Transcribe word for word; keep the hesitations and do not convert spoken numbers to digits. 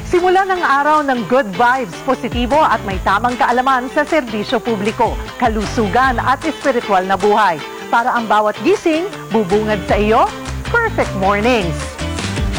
Simula ng araw ng good vibes, positibo at may tamang kaalaman sa serbisyo publiko, kalusugan at espiritual na buhay. Para ang bawat gising, bubungad sa iyo, perfect mornings.